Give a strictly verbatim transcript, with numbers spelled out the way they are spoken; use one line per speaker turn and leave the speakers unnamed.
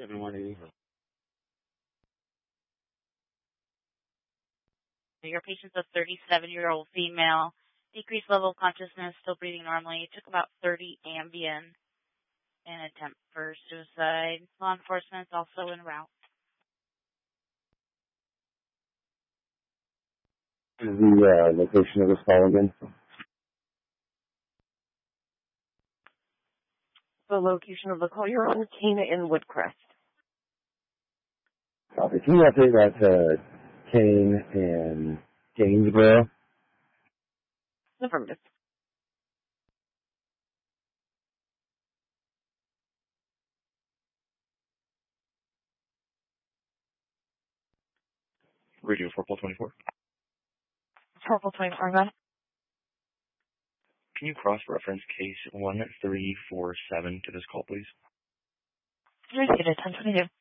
seven one eight.
Your patient's a thirty-seven-year-old female, decreased level of consciousness, still breathing normally. Took about thirty Ambien. An attempt for suicide. Law enforcement's also en route.
Is the uh, location of this call again?
The location of the call, you're on Cana in Woodcrest.
Copy. Can you update that to Kane and Gainesboro?
Affirmative.
Radio Purple twenty-four.
Purple twenty-four, go.
Can you cross-reference case one three four seven to this call, please?
Repeat it, ten twenty-two.